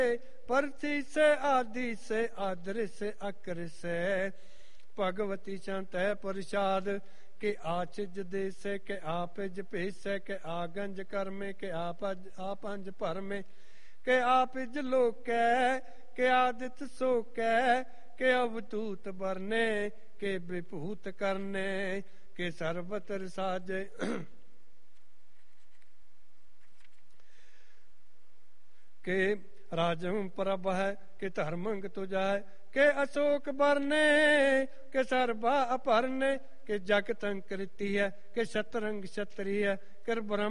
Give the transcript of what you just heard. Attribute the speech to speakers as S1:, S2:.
S1: परथी से आदि से आदर से अकर से भगवती चंत है प्रसाद के आचिज दे से के आपिज पेश के आगंज कर में के आपंज पर में के आपिज लोक के आदित सो के अवतूत बरने के विभूत करने के सर्वतर साजे के राजम प्रभ है के धर्मंग तुझाए के अशोक बरने के सर्वा अपरने के जगतंग कृति है के शतरंग क्षत्रिय कर ब्रह्म